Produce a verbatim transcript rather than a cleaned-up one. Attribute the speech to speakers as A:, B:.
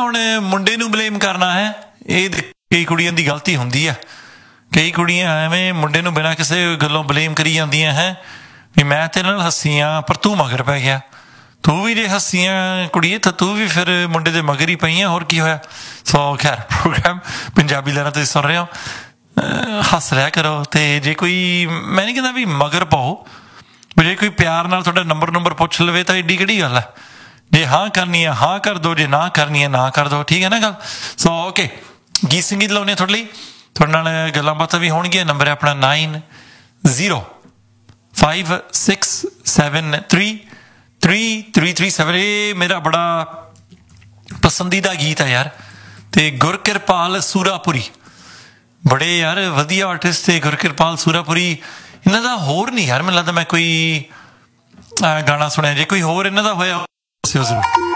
A: ਹੁਣ ਮੁੰਡੇ ਨੂੰ ਬਲੇਮ ਕਰਨਾ ਹੈ, ਇਹ ਕਈ ਕੁੜੀਆਂ ਦੀ ਗਲਤੀ ਹੁੰਦੀ ਆ। ਕਈ ਕੁੜੀਆਂ ਐਵੇਂ ਮੁੰਡੇ ਨੂੰ ਬਿਨਾਂ ਕਿਸੇ ਗੱਲੋਂ ਬਲੇਮ ਕਰੀ ਜਾਂਦੀਆਂ ਹੈ ਵੀ ਮੈਂ ਤੇਰੇ ਨਾਲ ਹੱਸੀ ਹਾਂ ਪਰ ਤੂੰ ਮਗਰ ਪੈ ਗਿਆ। ਤੂੰ ਵੀ ਜੇ ਹੱਸੀਆਂ ਕੁੜੀਏ ਤਾਂ ਤੂੰ ਵੀ ਫਿਰ ਮੁੰਡੇ ਦੇ ਮਗਰ ਹੀ ਪਈ ਆ, ਹੋਰ ਕੀ ਹੋਇਆ। ਸੋ ਖੈਰ ਪ੍ਰੋਗਰਾਮ ਪੰਜਾਬੀ ਲਹਿਰਾਂ ਤੁਸੀਂ ਸੁਣ ਰਹੇ ਹੋ, ਹੱਸ ਰਿਹਾ ਕਰੋ। ਅਤੇ ਜੇ ਕੋਈ ਮੈਂ ਨਹੀਂ ਕਹਿੰਦਾ ਵੀ ਮਗਰ ਪਾਓ, ਜੇ ਕੋਈ ਪਿਆਰ ਨਾਲ ਤੁਹਾਡਾ ਨੰਬਰ ਨੰਬਰ ਪੁੱਛ ਲਵੇ ਤਾਂ ਐਡੀ ਕਿਹੜੀ ਗੱਲ ਹੈ। ਜੇ ਹਾਂ ਕਰਨੀ ਹੈ ਹਾਂ ਕਰ ਦਿਓ, ਜੇ ਨਾ ਕਰਨੀ ਹੈ ਨਾ ਕਰ ਦਿਓ, ਠੀਕ ਹੈ ਨਾ ਗੱਲ। ਸੋ ਓਕੇ, ਗੀਤ ਸੰਗੀਤ ਲਾਉਂਦੇ ਤੁਹਾਡੇ ਲਈ, ਤੁਹਾਡੇ ਨਾਲ ਗੱਲਾਂ ਬਾਤਾਂ ਵੀ ਹੋਣਗੀਆਂ। ਨੰਬਰ ਹੈ ਆਪਣਾ nine zero five six seven three three three three seven. ਇਹ ਮੇਰਾ ਬੜਾ ਪਸੰਦੀਦਾ ਗੀਤ ਹੈ ਯਾਰ। ਅਤੇ ਗੁਰਕਿਰਪਾਲ ਸੂਰਾਪੁਰੀ ਬੜੇ ਯਾਰ ਵਧੀਆ ਆਰਟਿਸਟ ਅਤੇ ਗੁਰਕਿਰਪਾਲ ਸੂਰਾਪੁਰੀ ਇਹਨਾਂ ਦਾ ਹੋਰ ਨਹੀਂ ਯਾਰ ਮੈਨੂੰ ਲੱਗਦਾ ਮੈਂ ਕੋਈ ਗਾਣਾ ਸੁਣਿਆ। ਜੇ ਕੋਈ ਹੋਰ ਇਹਨਾਂ ਦਾ ਹੋਇਆ ਦੱਸਿਓ ਜ਼ਰੂਰ।